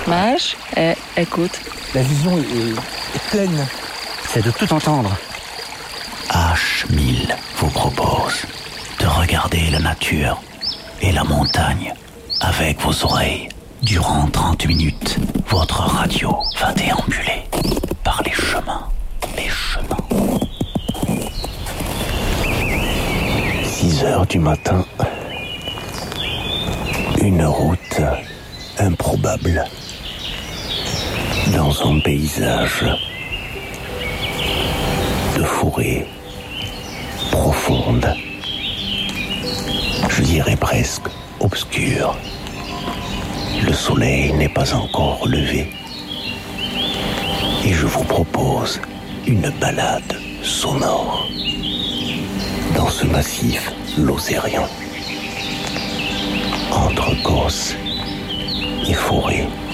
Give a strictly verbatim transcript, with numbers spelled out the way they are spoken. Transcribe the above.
Mage, eh, écoute. La vision est, est pleine. C'est de tout entendre. H mille vous propose de regarder la nature et la montagne avec vos oreilles. Durant trente minutes, votre radio va déambuler par les chemins, les chemins. six heures du matin. Une route improbable dans un paysage de forêt profonde, je dirais presque obscure. Le soleil n'est pas encore levé et je vous propose une balade sonore dans ce massif lozérien entre Causse et forêt.